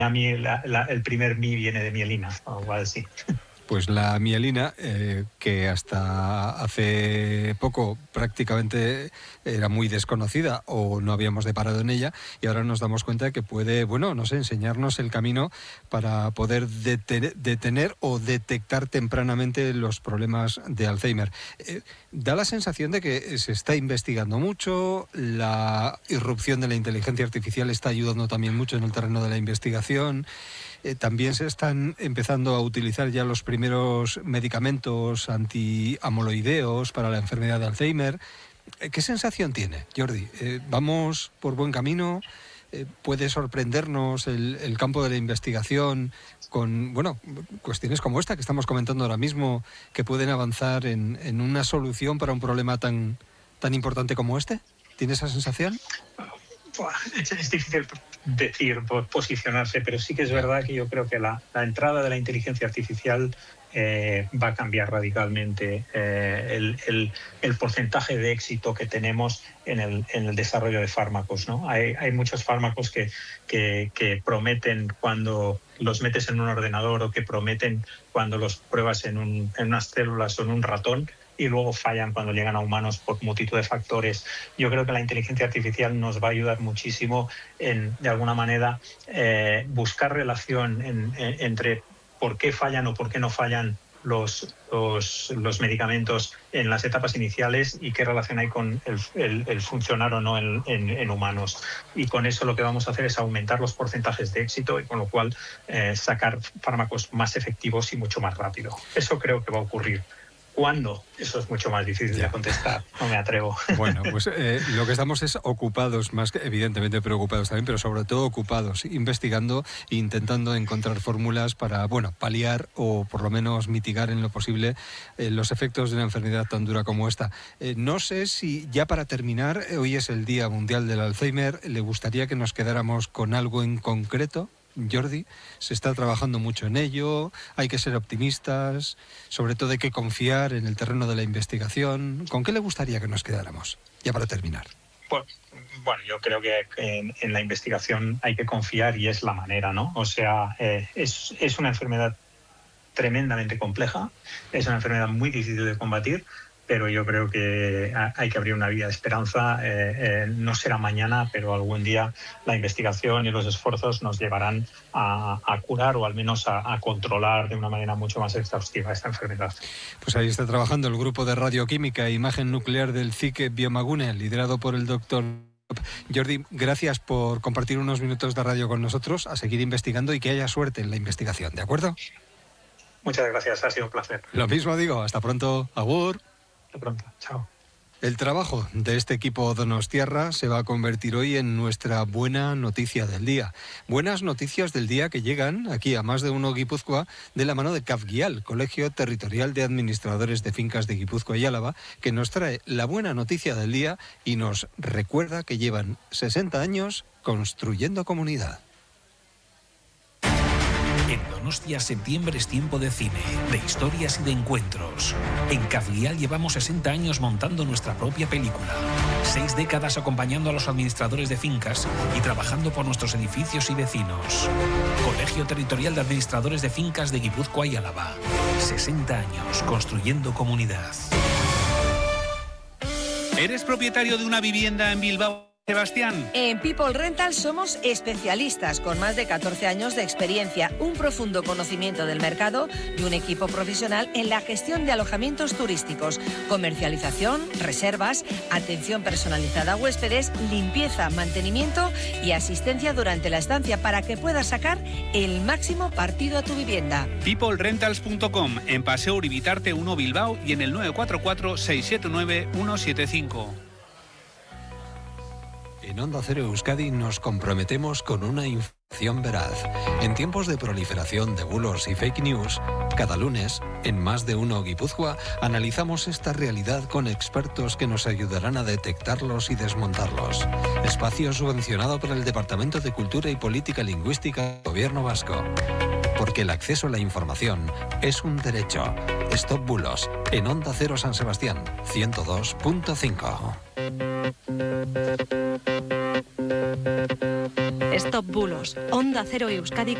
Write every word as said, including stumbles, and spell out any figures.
a mí la, la, el primer mi viene de mielina, o algo así. Pues la mielina, eh, que hasta hace poco prácticamente era muy desconocida o no habíamos deparado en ella, y ahora nos damos cuenta de que puede, bueno, no sé, enseñarnos el camino para poder detener, detener o detectar tempranamente los problemas de Alzheimer. Eh, da la sensación de que se está investigando mucho, la irrupción de la inteligencia artificial está ayudando también mucho en el terreno de la investigación. Eh, también se están empezando a utilizar ya los primeros medicamentos antiamoloideos para la enfermedad de Alzheimer. Eh, ¿Qué sensación tiene, Jordi? Eh, ¿Vamos por buen camino? Eh, ¿Puede sorprendernos el, el campo de la investigación con, bueno, cuestiones como esta que estamos comentando ahora mismo, que pueden avanzar en, en una solución para un problema tan, tan importante como este? ¿Tiene esa sensación? Es, es difícil decir, posicionarse, pero sí que es verdad que yo creo que la, la entrada de la inteligencia artificial eh, va a cambiar radicalmente eh, el, el, el porcentaje de éxito que tenemos en el, en el desarrollo de fármacos, ¿no? Hay, hay muchos fármacos que, que, que prometen cuando los metes en un ordenador o que prometen cuando los pruebas en, un, en unas células o en un ratón, y luego fallan cuando llegan a humanos por multitud de factores. Yo creo que la inteligencia artificial nos va a ayudar muchísimo en, de alguna manera, eh, buscar relación en, en, entre por qué fallan o por qué no fallan los, los, los medicamentos en las etapas iniciales y qué relación hay con el, el, el funcionar o no en, en, en humanos. Y con eso lo que vamos a hacer es aumentar los porcentajes de éxito y con lo cual eh, sacar fármacos más efectivos y mucho más rápido. Eso creo que va a ocurrir. ¿Cuándo? Eso es mucho más difícil ya de contestar, no me atrevo. Bueno, pues eh, lo que estamos es ocupados, más que evidentemente preocupados también, pero sobre todo ocupados, investigando e intentando encontrar fórmulas para, bueno, paliar o por lo menos mitigar en lo posible eh, los efectos de una enfermedad tan dura como esta. Eh, no sé si ya para terminar, eh, hoy es el Día Mundial del Alzheimer, ¿le gustaría que nos quedáramos con algo en concreto? Jordi, se está trabajando mucho en ello, hay que ser optimistas, sobre todo hay que confiar en el terreno de la investigación. ¿Con qué le gustaría que nos quedáramos? Ya para terminar. Pues, bueno, yo creo que en, en la investigación hay que confiar y es la manera, ¿no? O sea, eh, es, es una enfermedad tremendamente compleja, es una enfermedad muy difícil de combatir, pero yo creo que hay que abrir una vía de esperanza. Eh, eh, no será mañana, pero algún día la investigación y los esfuerzos nos llevarán a, a curar o al menos a, a controlar de una manera mucho más exhaustiva esta enfermedad. Pues ahí está trabajando el grupo de radioquímica e imagen nuclear del C I C E Biomagune, liderado por el doctor Jordi. Gracias por compartir unos minutos de radio con nosotros, a seguir investigando y que haya suerte en la investigación, ¿de acuerdo? Muchas gracias, ha sido un placer. Lo mismo digo, hasta pronto, agur. Hasta pronto, chao. El trabajo de este equipo donostiarra se va a convertir hoy en nuestra buena noticia del día. Buenas noticias del día que llegan aquí a Más de Uno Guipúzcoa de la mano de CAFGIAL, Colegio Territorial de Administradores de Fincas de Guipúzcoa y Álava, que nos trae la buena noticia del día y nos recuerda que llevan sesenta años construyendo comunidad. En Donostia, septiembre es tiempo de cine, de historias y de encuentros. En CAFGIAL llevamos sesenta años montando nuestra propia película. Seis décadas acompañando a los administradores de fincas y trabajando por nuestros edificios y vecinos. Colegio Territorial de Administradores de Fincas de Guipúzcoa y Álava. sesenta años construyendo comunidad. ¿Eres propietario de una vivienda en Bilbao, Sebastián? En People Rental somos especialistas con más de catorce años de experiencia, un profundo conocimiento del mercado y un equipo profesional en la gestión de alojamientos turísticos, comercialización, reservas, atención personalizada a huéspedes, limpieza, mantenimiento y asistencia durante la estancia para que puedas sacar el máximo partido a tu vivienda. people rentals punto com, en Paseo Uribitarte uno Bilbao y en el nueve cuatro cuatro, seis siete nueve, uno siete cinco. En Onda Cero Euskadi nos comprometemos con una información veraz. En tiempos de proliferación de bulos y fake news, cada lunes, en Más de Uno Guipúzcoa, analizamos esta realidad con expertos que nos ayudarán a detectarlos y desmontarlos. Espacio subvencionado por el Departamento de Cultura y Política Lingüística del Gobierno Vasco. Porque el acceso a la información es un derecho. Stop Bulos, en Onda Cero San Sebastián, ciento dos punto cinco. Stop Bulos. Onda Cero Euskadi